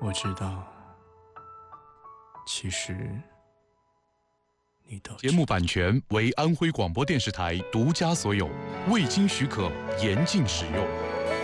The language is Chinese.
我知道，其实你都知道。 节目版权为安徽广播电视台独家所有，未经许可严禁使用。